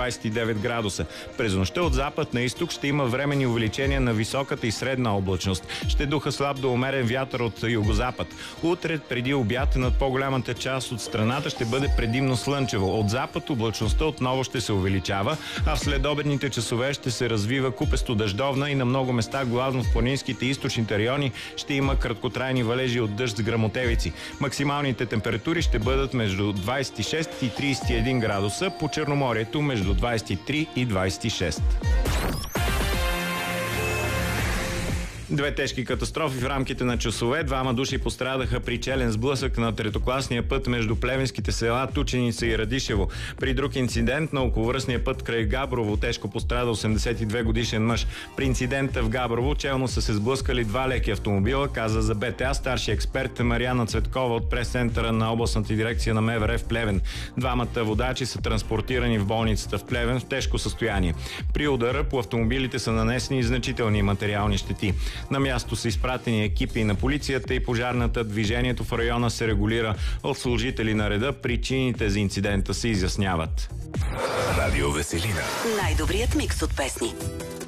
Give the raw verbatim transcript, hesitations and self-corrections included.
двадесет и девет градуса. През нощта от запад на изток ще има временни увеличения на високата и средна облачност. Ще духа слаб до умерен вятър от югозапад. Утре преди обяд над по-голямата част от страната ще бъде предимно слънчево. От запад облачността отново ще се увеличава, а в следобедните часове ще се развива купесто дъждовна и на много места, главно в планинските и източните райони, ще има краткотрайни валежи от дъжд с гръмотевици. Максималните температури ще бъдат между двадесет и шест и тридесет и един градуса, по Черноморието между двадесет и три и двадесет и шест. Две тежки катастрофи в рамките на часове. Двама души пострадаха при челен сблъсък на третокласния път между плевенските села Тученица и Радишево. При друг инцидент на околовръстния път край Габрово тежко пострада осемдесет и две годишен мъж. При инцидента в Габрово челно са се сблъскали два леки автомобила, каза за БТА старши експерт Мариана Цветкова от прес-центъра на областната дирекция на МВР в Плевен. Двамата водачи са транспортирани в болницата в Плевен в тежко състояние. При удара по автомобилите са нанесени значителни материални щети. На място са изпратени екипи на полицията и пожарната. Движението в района се регулира от служители на реда. Причините за инцидента се изясняват. Радио Веселина. Най-добрият микс от песни.